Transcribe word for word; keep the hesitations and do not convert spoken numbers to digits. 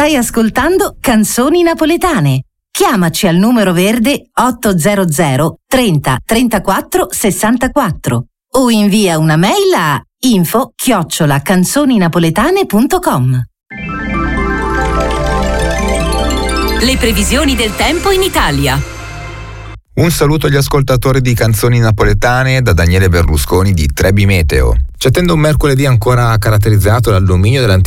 Stai ascoltando Canzoni Napoletane. Chiamaci al numero verde ottocento trenta trentaquattro sessantaquattro o invia una mail a info chiocciola canzoninapoletane punto com. Le previsioni del tempo in Italia. Un saluto agli ascoltatori di Canzoni Napoletane da Daniele Berlusconi di Trebi Meteo. Ci attende un mercoledì ancora caratterizzato dall'alluminio dell'antico